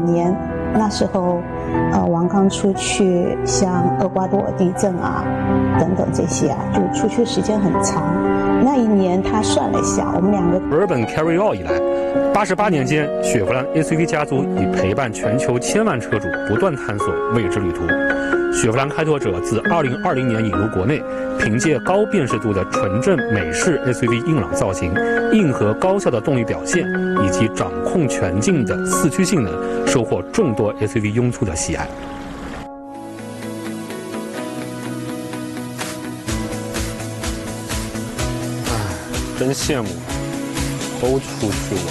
年，那时候，王刚出去像厄瓜多尔地震啊，等等这些啊，就出去时间很长。那一年他算了一下，我们两个。 Urban Carryall 以来，88年间，雪佛兰 SUV 家族已陪伴全球千万车主不断探索未知旅途。雪佛兰开拓者自2020年引入国内，凭借高辨识度的纯正美式 SUV 硬朗造型、硬核高效的动力表现以及掌控全境的四驱性能，收获众多 SUV 拥簇的喜爱。真羡慕，都出去了。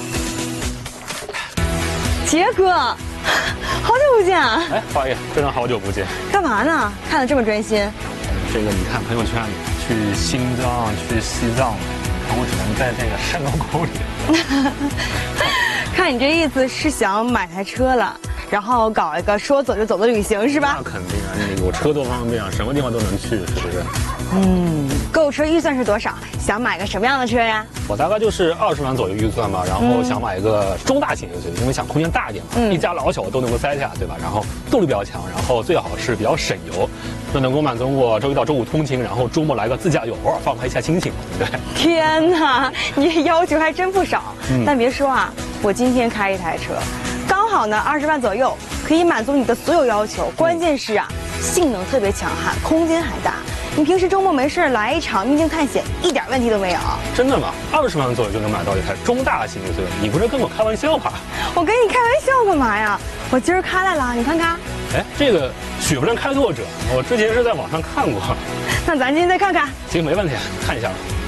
杰哥，好久不见啊！ 哎，花爷，真的好久不见。 干嘛呢？看得这么专心。 这个你看朋友圈里，去新疆、去西藏，我只能在这个山沟沟里。 看你这意思是想买台车了，然后搞一个说走就走的旅行是吧？ 那肯定啊，你有车多方便啊，什么地方都能去，是不是？ 购车预算是多少？想买个什么样的车呀？ 我大概就是20万左右预算吧，然后想买一个中大型SUV，因为想空间大一点嘛，一家老小都能够塞下，对吧？然后动力比较强，然后最好是比较省油，就能够满足我周一到周五通勤，然后周末来个自驾游，偶尔放开一下心情，对不对？ 天哪，你要求还真不少。但别说啊，我今天开一台车，刚好呢20万左右，可以满足你的所有要求。关键是啊，性能特别强悍，空间还大。你平时周末没事来一场秘境探险，一点问题都没有。 真的吗？20万左右就能买到一台中大型SUV，你不是跟我开玩笑吧？ 我跟你开玩笑干嘛呀？我今儿开来了，你看看。 哎，这个雪佛兰开拓者，我之前是在网上看过。 那咱今天再看看。 行，没问题，看一下吧。